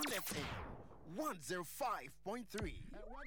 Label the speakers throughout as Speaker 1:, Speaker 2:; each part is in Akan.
Speaker 1: FM 105.3.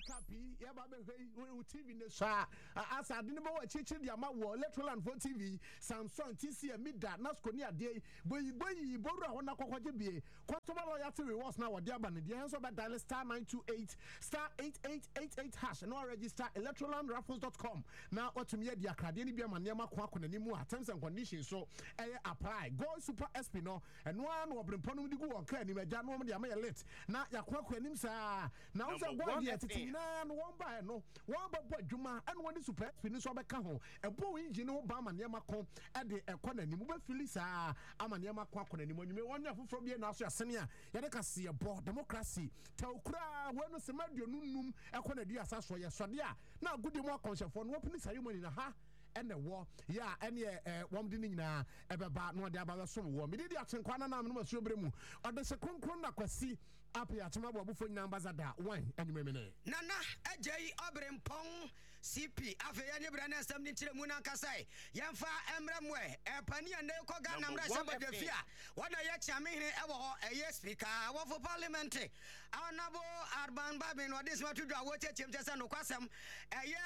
Speaker 2: TV as I didn't know chichi the amount war electoral and vote TV Samsung TC Mida Nasconia day boy Bora Hona Kokoji customer loyalty rewards now what diaban the hands over dial star 928 star 8888 hash and now register electrolandraffles.com now what to me the academy be maniama kwakuna nimu terms and conditions so apply go super SP no and one will bring ponum di go on can you imagine no the amaya late now yakwa nim sa now so go there titina no one buy no one boy juma and one super spin so beka ho e bo engine no ba maniama kon e de ekona nim be fili sa amaniama kwa kona nim onwume won afoforo bi na so asene a ye de kase ye bo democracy tawkura wonu semadio nunum ekona du asaso ye sode a na gudi mo akonshefo no open ceremony na ha and the war, yeah, and one didn't ever no de about some war. Me did the action kwana na no so bremu. Or the second krona kwasi up ya chama bo fo numbers ada one and me
Speaker 3: Nana AJ Obrempong CP afi ya nyebra na asem ni kire mu na kasai. Yemfa emremwe epani ande ko ga na mra shaba de fia. Wana ye chame hene e wo ho eye speaker wo for parliament. Anabo Arban Babin wadis matu do awo chechem chesa no kwasem eye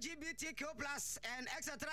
Speaker 3: LGBTQ+ and etc.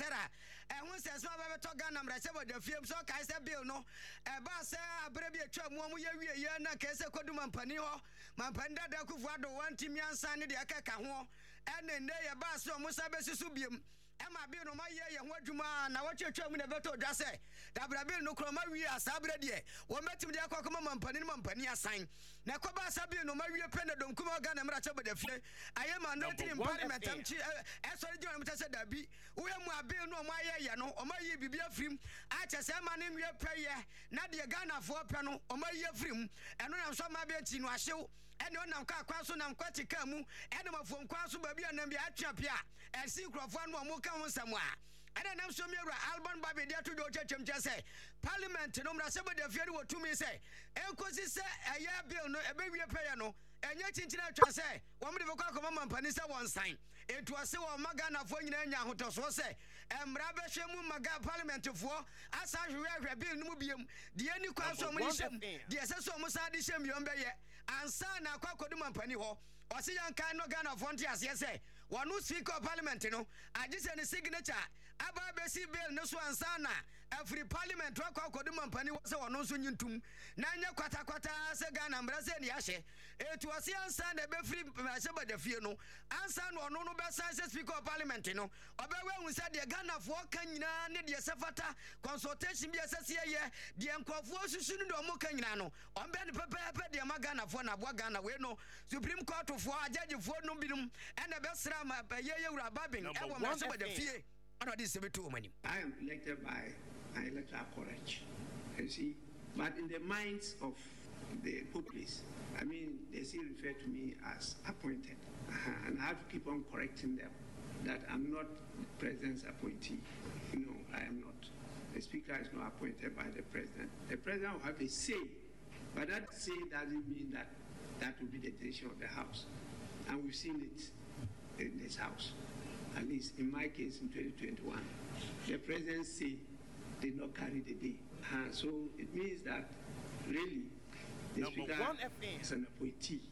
Speaker 3: Ehun se so ba beto Ghana mra se bo de fiem so kai se bill no e ba se abere bi atwa mu ye wie ye na kai se kodu mampani ho mampani dada kufu ado wantimi ansa ne de akeka ho ene ne ye ba se o musa besusu biem Emma bill no ma ye ho adwuma na wachechwa mu na beto dwa se dabra bill no kroma wie asabere de wo metim de akwa mampani asan na ko ba sa bill no ma wie pende dom kuma Ghana mra che bo de fie ayema no tin parliament amchi esori je mo tese da bi we mu abill no ma ye no o ma ye bibia frim a che se ma ne nwie peye na de Ghana fo pe no o ma ye frim eno na so ma be ti no ahyew ene onam kwa so nam kwati ka mu ene mafom kwa so ba bia nam bia atwa pia esi krofo no mo ka ho samwa ene nam so miura Alban Babe dia to do chechem chese parliament no mra se bo de fiere wo tumi se enkosi se eye bill no ebe wie peye no enye chinchina atwa se wo mde beko akoma mampani se won sign etu ase wo magana fo nyina nya hotoso se emra be hwemu maga parliament fo asa hwe bill no mu biem de ani kwa so mo hyem de ese so mo sa de hyem yo mbeye ansa na akwakodu mampani ho ose yankan no Ghana fo nti ase se wonu speaker of parliament no agise ne signature aba be si bill no so ansa na every parliament akwakodu mampani se wonu so nyintum na nya kwata se Ghana mbra se ne yahye etu ose ansa na be free se bada fie no ansa no ono no be say speaker of parliament no obewe hu se de Ghana fo kan nyina ne de sefata consultation bi asese ye de nkofo susu no mo kan nyina no ombe ne pepe de ma Ghana fo na bo Ghana we no Supreme Court fo judge fo no binum ene be sra ma ye wura babin e wo ma se bada fie ono de se beto mani.
Speaker 4: I am elected by an electoral college, you see, but in the minds of the populace, I mean, they still refer to me as appointed, and I have to keep on correcting them that I'm not the president's appointee. No, I am not. The speaker is not appointed by the president. The president will have a say, but that say doesn't mean that that will be the decision of the House. And we've seen it in this House. At least in my case in 2021, the president's say did not carry the day. So it means that really the speaker is an appointee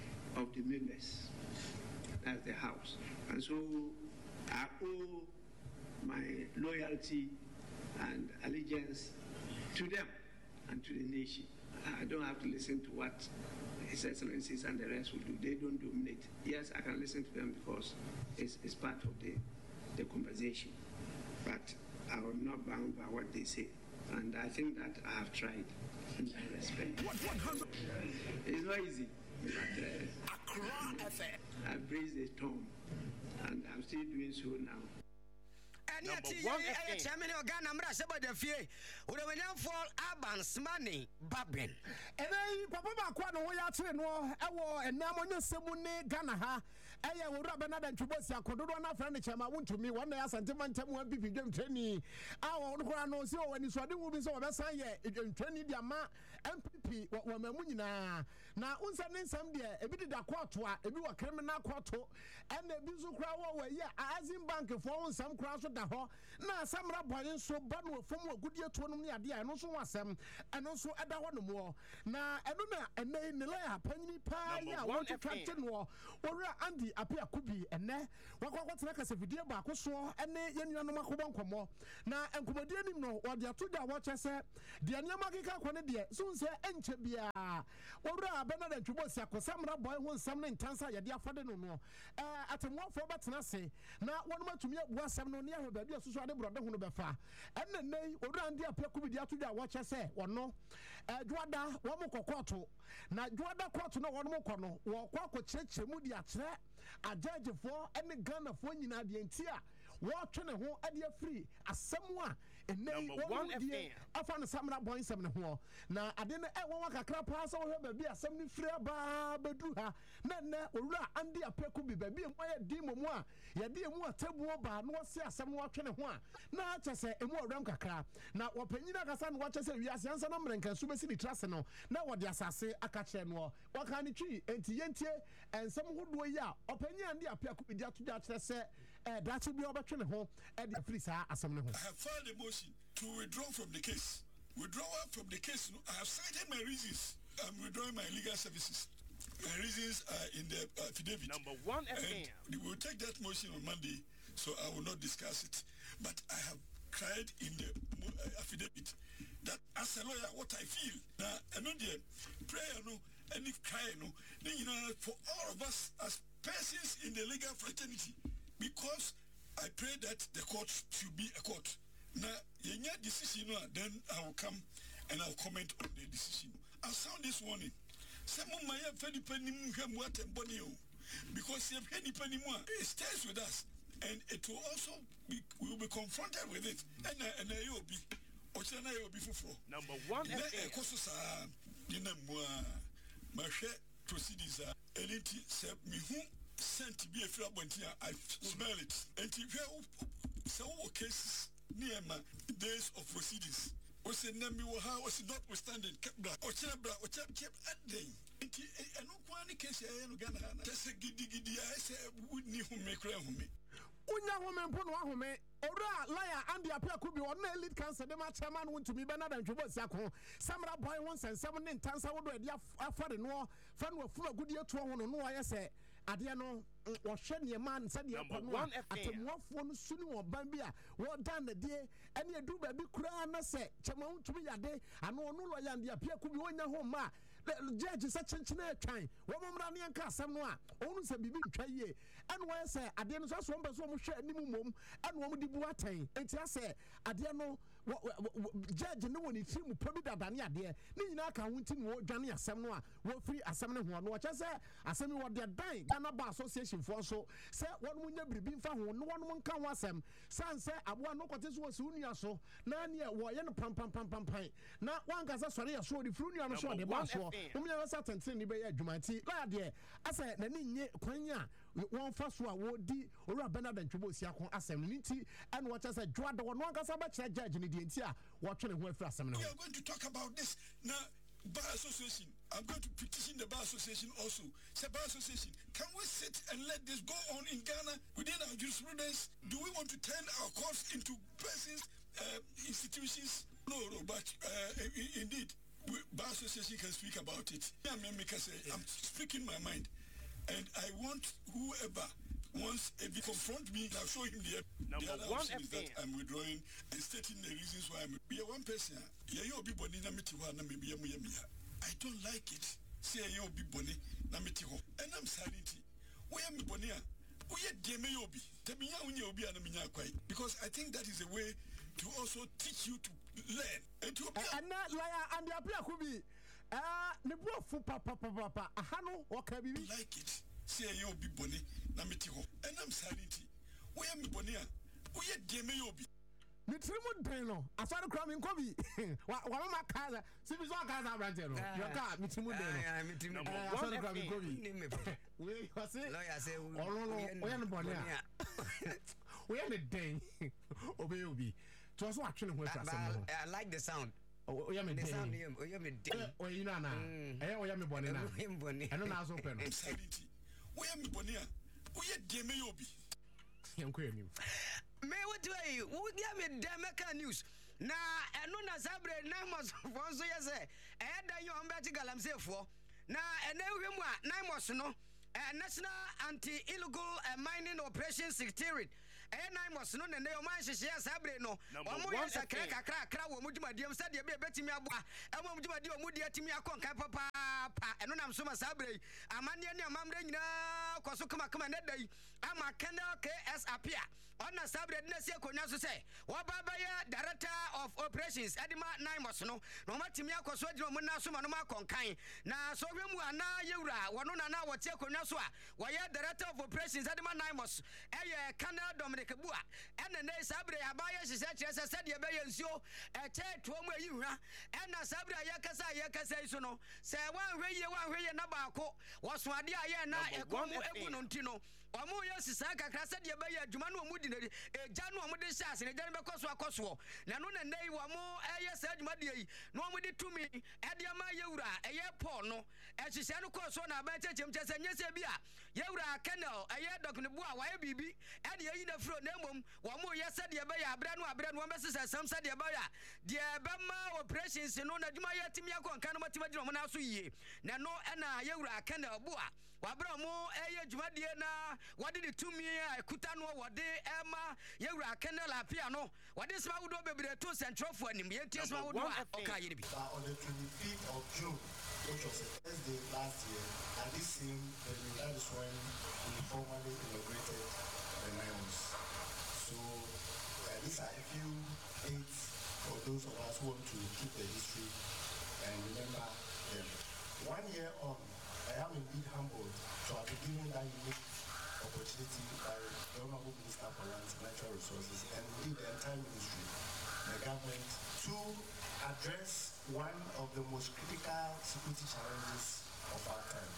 Speaker 4: of the members as the House. And so I owe my loyalty and allegiance to them and to the nation. I don't have to listen to what His Excellencies and the rest will do. They don't dominate. Yes, I can listen to them because it's part of the conversation. But I will not bound by what they say. And I think that I have tried in that respect. It's not easy. But I've raised the tone, and I'm still doing so now.
Speaker 3: Chairman of Ghana mra se bada fie Uremanyam fall Abans money Babin
Speaker 2: ene papa ba kwa no ya tere no e wo enam onye semu ne Ghana ha ɛyɛ wura Bernard Ntwubosi akododo na fra ne chema wontumi wɔn na asantema ntam wan pipi dwem training a wɔn kora no si wɔn ni so ade wu bi so wɔbɛsan yɛ dwem training dia ma MPP wɔ mamu nyinaa na unsa ne nsam deɛ ebi deda kɔɔto a ebi wɔ criminal kɔɔto ɛna ebi nso kora wɔ yɛ Azim Bank fo nsam kora so da hɔ na Samra Boy nso ba no fam wɔ gudie to no ne ade a ɛno nso wɔ asɛm ɛno nso ɛda hɔ no mo na ɛno na ɛnɛ ne la panyini pa ya wɔn twatwe no wɔra Andy Apia Kubi ɛnɛ wakɔkɔtena kasafidie baako so ɛne yɛnuanom akɔbɔ nkɔmmɔ na nkɔmmɔdie nim no wɔde ato da wɔkyɛ sɛ deɛ nneɛma keka kɔ ne deɛ so nsɛ ɛnkyɛ bia wɔra Bernard Ntwubosi akɔsamra Boy ho nsɛm ne ntansa yɛde afade no no atemmuafoɔ bɛtena se na wɔnom atumi abu asɛm no ne ahwɛ baabi a susu ade brɔde ho no bɛfa ɛnɛ nei wɔra Andy Apia Kubi de ato da wɔkyɛ sɛ wɔno dwoada wɔn kɔkɔɔto na dwoada kɔɔto na wɔnom kɔ no wɔkɔ akɔkyerɛkyerɛ mu de akyerɛ agyaagyefoɔ ɛne Ghanafoɔ nyinaa deɛ nti a wɔtwe ne ho ɛde afiri asɛm a ɛnɛ wɔn die afa no Samra Boy nsɛm ne ho na ade no ɛwɔ kakra paa sɛ wɔhwɛ baabi asɛm no firi aba bɛduru ha na nnɛ owura Andy Apia Kubi baabi mu ayɛ di mu a yɛde emu atabuo ba na wɔse asɛm no wɔtwe ne ho a na akyɛ sɛ emu ɔwram kakra na wɔpanyina akasa no wɔkyɛ sɛ wiase ansa na mmerɛnka so bɛsi ne trase no na wɔde asase aka kyerɛ no wɔka ne twi enti yɛntie nsɛm hodoɔ yi a ɔpanyin Andy Apia Kubi de ato da kyerɛ sɛ daakye bi ɔbɛtwe ne ho ɛde afiri saa asɛm ne ho.
Speaker 1: I have filed a motion to withdraw from the case. Withdrawal from the case, I have cited my reasons. I'm withdrawing my legal services. My reasons are in the affidavit.
Speaker 5: Number one FM.
Speaker 1: We will take that motion on Monday, so I will not discuss it. But I have cried in the affidavit that as a lawyer, what I feel. Now, another prayer, no, any cry, no, for all of us as persons in the legal fraternity, because I pray that the court should be a court. Now, your decision, then I will come and I'll comment on the decision. I'll sound this warning. Someone might have any penny more than because if any penny more, it stays with us, and it will also be, we will be confronted with it. And I will be, or shall I will be for
Speaker 5: number one.
Speaker 1: My proceedings are anything except me who sent to be a flap when I smell it. And if you some cases near my days of proceedings. Was it Nami Waha was notwithstanding Capra or Chabra or Chap at day. And no one case I am gonna just a giddy I say wouldn't you make me.
Speaker 2: Unya woman pon wa home ora liar Andy Apia Kubi on elite cancer dem chairman want to be Bernard Ntwubosi akon Samra Boy won sen 7 ntansa wo do de afare no fa no afura gudie to ho no no ayɛ sɛ ade no wɔhwɛ ne man sɛ de akɔ no atemuafoɔ no suni wɔ ban bi a wɔdan na die ɛne edu ba bi kura na sɛ chairman ntumi yade ano no lawyer Andy Apia Kubi wonya ho ma judge sɛ kyenkyene atwan wɔn mmra ne nka asɛm no a ɔno sɛ bibi ntwa yie ɛne wɔyɛ sɛ adeɛ no so wɔn pɛ so wɔn hwɛ anim mom ɛne wɔn de bu atɛn enti asɛ adeɛ no judge ne wɔ ne tirim pɛ bi dada ne adeɛ ne nyinaa ka ho nti ne wɔdwane asɛm no a wɔfiri asɛm no ho no wɔkyɛ sɛ asɛm yi wɔde dan Ghana Bar Association foɔ so sɛ wɔn nya biribi mfa ho ne wɔn nka ho asɛm san sɛ aboa no kɔte so wɔ se unua so na ne wɔyɛ no pampam na wankasa sɔre yɛ so de firi unua no so de ba so Umya was attending the Bay Jumanti, Ladia. I said, Nani, Quenya, one fast one would di or Bernard Ntwubosi akon assembly and what I said, Joa the one Casaba judge in the DNT, watching the welfare assembly.
Speaker 1: We are going to talk about this now. Bar Association. I'm going to petition the Bar Association also. Say Bar Association, can we sit and let this go on in Ghana within our jurisprudence? Do we want to turn our courts into persons, institutions? No, but indeed. Bar Association can speak about it. I'm speaking my mind, and I want whoever wants to confront me, I'll show him the other option is that I'm withdrawing and stating the reasons why I'm be one person. I don't like it. Say you'll be bonny, Namitiho, and I'm silent. Where am I bonia? We are Demeobi. Because I think that is a way to also teach you to learn and to
Speaker 2: and not liar and the Apia Kubi. Ne brofu papa ahano wakabi
Speaker 1: like it. Say you be bonny, Namitiho, and I'm silent. Where am I bonia? We are Demeobi.
Speaker 2: Mitrimu Deno, I saw the crumb in Kobe. One of my cars, Sibizo Casa Brantero. Your car, Mitrimu Deno. I saw the crumb in Kobe. We was it?
Speaker 3: Lawyer say,
Speaker 2: we are the Bonia. We are the day. Obey. To us watching what
Speaker 3: I like the sound.
Speaker 2: Oh, you
Speaker 3: the sound.
Speaker 2: Oh, you know, I am a bonnet. I don't know how open.
Speaker 1: We am Bonia. We are Demeobi.
Speaker 2: Young Queen.
Speaker 3: Me what way? Who give me Demeka news? Na eno na sabre Naimos for so yes eh da you am better galam say for na ene hwemu a Naimos no National Anti-Illegal Mining Operation Secretariat Naimos no ne o man hye sabre no omo yes kakra wo mudumadiam said e be betimi aboa emo mudumadi o mudi atimi akonkan papa pa eno nam so ma sabre amane ne amamre nyina kwaso kama ne dai ama Colonel KS Apia on na sabre na se akonya so say wo baba ya director of operations Edima Naimos no matimi akoso agina mo na so ma no akonkan na so hwemu ana yewura wono na wote akonya so a wo ya director of operations Edima Naimos Colonel Dominic Bua ene ne sabre abaya hye kire se de be yensuo to mu ayi hura ena sabre yakasa iso no se wanhweye na baako wo so ade aye na ekomu egu no ntino omo yesi saka kakra se de be ya adwuma no omudi ne eja no omudi shase ne jane be koso na no nei wo mo sa adwuma de yi no omudi tumi ede ama yewura Paul no hye no koso na ba chechem chese nyese bia yewura Colonel Dominic Bua wa bibi ede yi na fro na emom wo mo yesa de be ya abra no wo mesese sam se de be ya de be ma operations no na adwuma yetimi akonka no matima gina mo na so yie na no na yewura Colonel Bua wabra mo adwuma de na wade de tumi ekuta no wade ema yewura Colonel Apia no wade sma wodo bebre to central for anim yetie sma wodo oka yiri bi
Speaker 5: on the 25th of June, which was the first day last year, and this same that is when we formally inaugurated the Naimos. So these are a few dates for those of us who want to keep the history and remember them. 1 year on, I am indeed humbled to have been given that unique opportunity by the Honorable Minister for Lands, Natural Resources, and indeed the entire ministry, the government, to address one of the most critical security challenges of our time: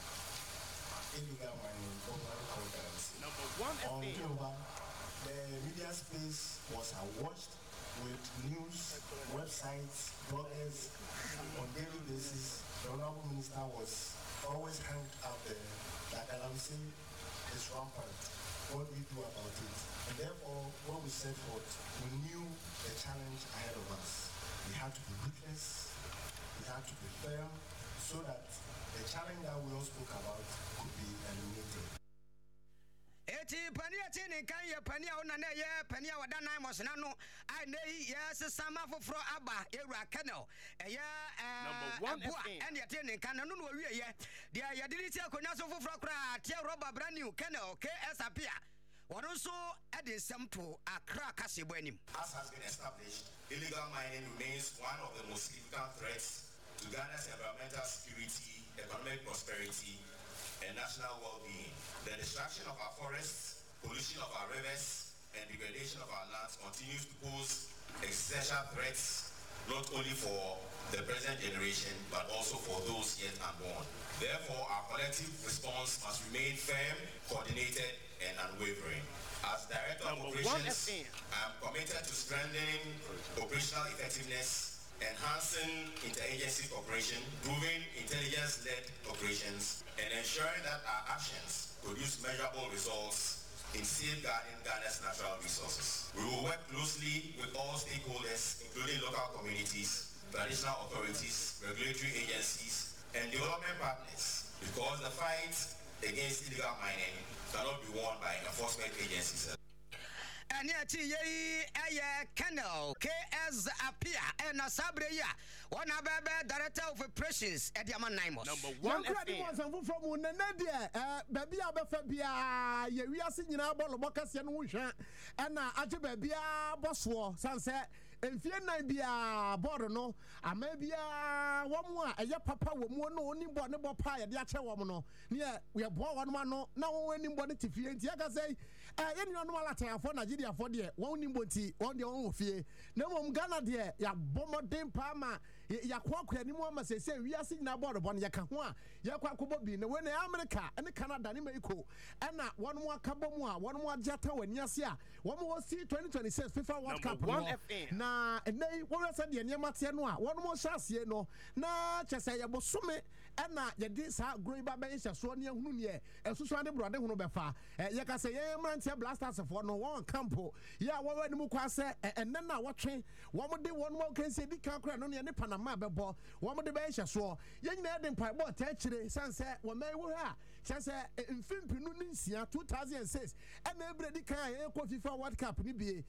Speaker 5: illegal mining, global concurrency.
Speaker 6: Number one,
Speaker 5: on October, the media space was awash with news, websites, bloggers on daily basis. The Honorable Minister was always hanged out there that Galamsey is rampant. What do we do about it? And therefore, when we set forth, we knew the challenge ahead of us. We had to be ruthless, we had to be firm, so that the challenge that we all spoke about could be eliminated.
Speaker 3: Eti pania tini kan ye pania ona na ye pania wada Naimos na no ai nei yes sama foforo aba ewura Colonel
Speaker 6: Number 1
Speaker 3: and ye tini kan no no wie ye de ye diliti akonya so foforo kra tie rubber brand new Colonel KS Apia wono so e de nsem to Accra kasebo anim.
Speaker 7: As has been established, illegal mining remains one of the most significant threats to Ghana's environmental security, economic prosperity, and national well-being. The destruction of our forests, pollution of our rivers, and degradation of our lands continues to pose existential threats not only for the present generation but also for those yet unborn. Therefore, our collective response must remain firm, coordinated, and unwavering. As Director of Operations, I am committed to strengthening operational effectiveness, enhancing interagency cooperation, improving intelligence-led operations, and ensuring that our actions produce measurable results in safeguarding Ghana's natural resources. We will work closely with all stakeholders, including local communities, traditional authorities, regulatory agencies, and development partners, because the fight against illegal mining cannot be won by enforcement agencies.
Speaker 3: And yet, Colonel KS Apia and Sabreya, one of the director of operations at Yaman Naimos.
Speaker 6: Number 1
Speaker 2: from Nadia, baby Abafabia, we are singing about Bocas and Wusha, and Ajabia Boswo, sunset. And fear na bia border no, a maybe one more, a ya papa woman, no only born about pie, the actual woman. Yeah, we are born one no, now anybody to fear. Yaga say, Yen you know Latin for Nigeria for the one nimboti, one the own fee. No one Ghana dear, ya bomodin palma, ya quack any more must say, we are seeing about one Yakahua, Yakwakobi, no when America and the Canada, Nimeko, and one more Kabomwa, one more Jata when Yasia, one more see 2026 FIFA World Cup. Na, and they were said the Yamatianua, one more chassis, no, na Chasaya Bosume, and na Yadis, Grey Babes, Sonia Hunie, and Susana brother Hunobefa, Yakasa, Mantia Blasters for no one campo, ya one Mukwase, and then now watching one more day, one more can say the Kankra, no any Panama bebo, one more the bench as well. Young Ned and Pipe, actually, sunset, one may we have. Chance in Finpinuncia 2006, and every kind of FIFA World Cup, maybe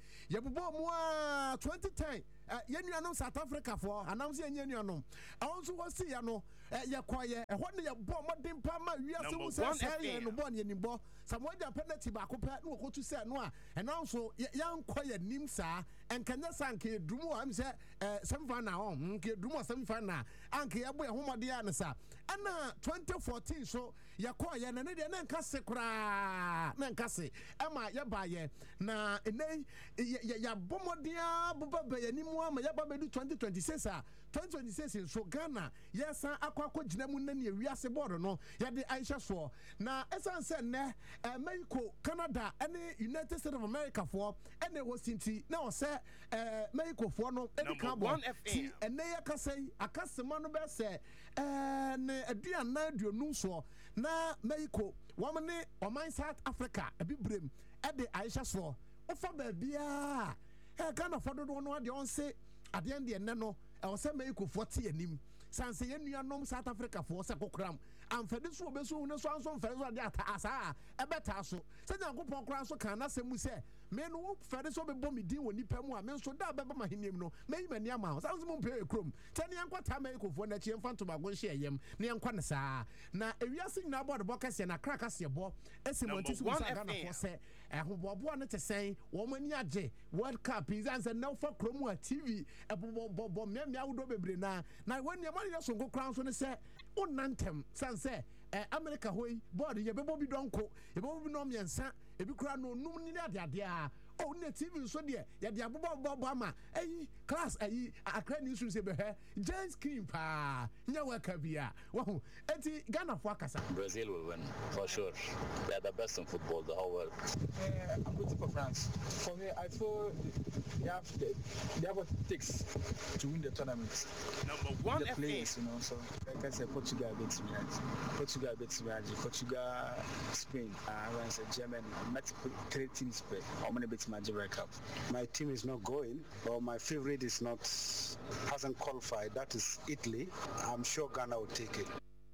Speaker 2: Yabubo 2010. Yenu South Africa for announcing Yenu. I also was see Yano, Yakoya, and what you bomb Dimpama, we are so say and born Yenibo, someone the penalty back up no go to say no, and also young quiet Nimsa and Kanasanke Drumo, I'm say some fun now, Drumo some fun now, Anke Abu Homadianasa, and 2014 so Yakoya and Nankase Kra Nankase, Emma Yabaye, na ya Bomodia Bubba anymore. Yaba be 2026 2026 so Ghana yes akwako ginamu na ne wiase board no ya de Aisha so na esan se ne Mexico Canada and United States of America for and they was tinti na o se Mexico for no e ka bo ti ene ya kasai akasema no be se ne aduana aduonu so na Mexico womne oman South Africa ebibrem e de Aisha so ofa ba bia Ghana for do no de on say at the end the no I was say make 40 anim sanse yenuanom South Africa for se kokram amfede so obeso ne so anso mfere so de asa ebeta so se nyankopon kra so kan na semu se me no fere so bebo me din woni pam a me so da beba mahenem no me mani ama sanse mo pe krom tane yankwata me kofo na chi mfa ntobago hye yem ne yankwa ne saa na ewiase nyina board bokase na krakase bo esimonti so sa Ghana for se ehobbo ne tesen wo mani age World Cup is answer now for krom a TV ebobo me awdo bebre na when your money so go crown so ne se onantem sanse America hoy board ye bebo bi donko ye bebo bi no miensa e bi kura no num ni ade a oh na TV so de ye de abobo ama class akra ni so se be he giant screen pa nya waka bia wo enti Ghana for akasa
Speaker 8: Brazil will win for sure. They are the best in football the whole world.
Speaker 9: I'm rooting for France. For me, I feel they have what it takes to win the tournament.
Speaker 6: Number one,
Speaker 9: the players, you know. So like I said, Portugal beats me. Portugal, Spain, I said Germany. Met 3 teams play. How many beats my World Cup?
Speaker 10: My team is not going, or my favorite hasn't qualified. That is Italy. I'm sure Ghana will take it.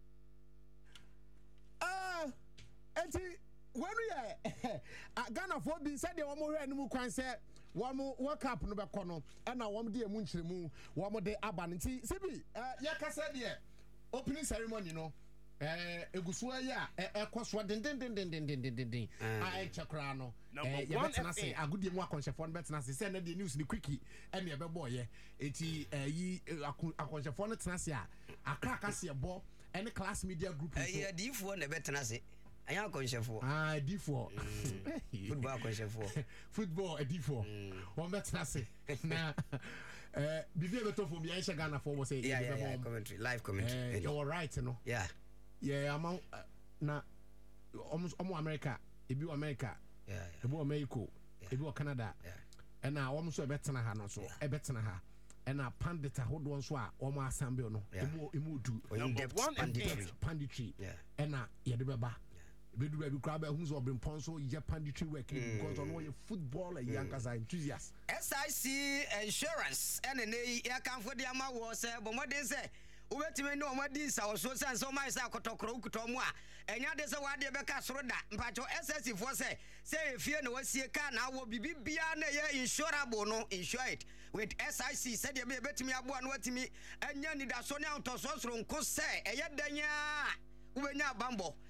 Speaker 2: When we Ghana for being said, one more animal can say, one more World Cup no back on, and now one day a munchrimu, one more day abanity. Sibi, Yaka said, yeah, opening ceremony, you know. Egusua ya ekoswa den ai chakrano ya betena se agudie mu akonshefo betena se say na the news ni quickie ene e bebo ye eti yi akonshefo no tena se a akraka se bo ene class media group so
Speaker 3: difo na betena se anya akonshefo
Speaker 2: difo
Speaker 3: football akonshefo
Speaker 2: football difo won betena se na bibi betofo bi ansha Ghana for say
Speaker 3: yeah commentary live commentary
Speaker 2: you all right no yeah among na almost America ebi America ebi Mexico ebi Canada and na almost e betena ha no so e betena ha and na pandita hodo so a omo assemble no emu du panditry and na ye de beba bedu be kra ba hu so obrempon so ye panditry work because on your football and youngers are enthusiasts
Speaker 3: SIC insurance and e kan for the ama wo se bomodin se ubetime no omadi sa so san so mai sa kotokro ukutomu a enya de se wade be ka soro da mpacho SSC for say efie na wasie ka na wo bibia na ye insurable no insured with SIC said ye betime aboa no watimi enya ni da so ne antoso soro nko se eye danya ubenya bambo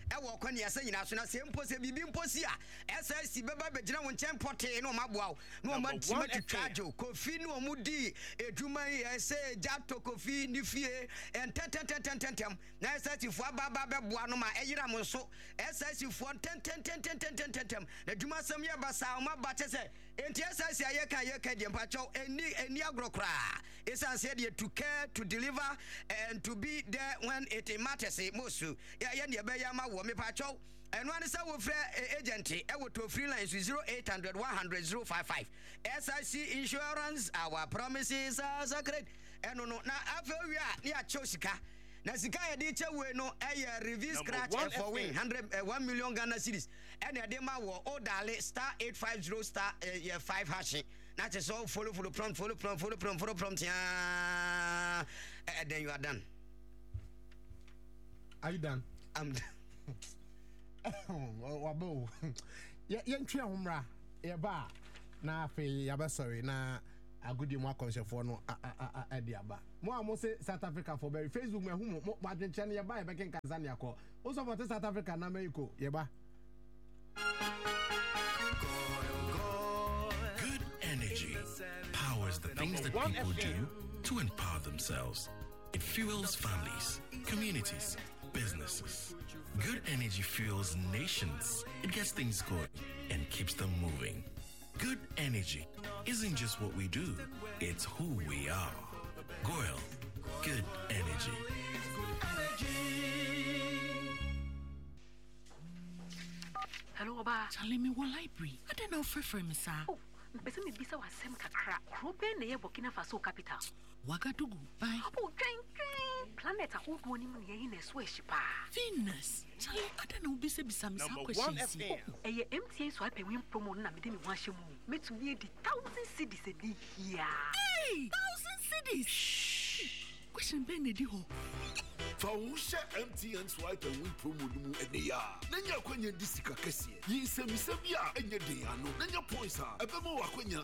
Speaker 3: ɛwɔ kɔ ne yɛsɛ nyina so na sɛ mpo sɛ bibi mpo si a SSC bɛba bɛgyina wo nkyɛn pɔtee no maboa wo no ma tima twitwajo Kofi no mu di edwuma yi ɛsɛ Jato Kofi ni fie entetetetetetem na SSC fo aba bɛboa no ma ɛyira mo so SSC fo entetetetetetem na dwuma sam yɛ basa ma ba kyɛ sɛ enti SSC ayɛka de mpacho eni agrokra esan say they to care to deliver and to be there when it matters most ya ne be ya ma wo me pacho eno an say wo frɛ agent e wo to free lines 0800 100 055 SIC Insurance. Our promises are sacred eno no na afɛ wi a ne a kyɛ sika na sika ya di che we no reverse scratch for win 1 million Ghana cedis and ya de ma wo odale star 850 star 5 hash na che so follow prompt yeah then you are done.
Speaker 2: Are you done?
Speaker 3: I'm done.
Speaker 2: Wabo ye ntwe homra ye ba na afi ya ba sorry na agudi mo akonsefo no ade aba mo amo se South Africa for very Facebook me hu mo adwenche ne ye ba ye beken Tanzania ko o support South Africa na Mexico ye ba.
Speaker 11: Good energy powers the things that people do to empower themselves. It fuels families, communities, businesses. Good energy fuels nations. It gets things going and keeps them moving. Good energy isn't just what we do, it's who we are. Goyle, good energy.
Speaker 12: Hello, Oba.
Speaker 13: Charlie, me what library? I don't know for me, sir.
Speaker 12: Oh, mpese me bisa wa sem kakra. Krobe na ye Burkina Faso capital.
Speaker 13: Wagadugu, bye.
Speaker 12: Oh, train. Planet a whole one in ye na so shipa.
Speaker 13: Venus. Charlie, I don't know bisa me some questions.
Speaker 12: Eye MTN so ape win promo na me de me wan hwemu. Me to me di 1,000 cedis a day here.
Speaker 13: Hey, 1,000 cedis. Shh. Question ben di ho.
Speaker 14: Fausha MTN swipe and win promo dumu eneya. Nanya kwenya disika kese. Yinsemi sebia enye de ano. Nanya points ha. Ebemo wakwenya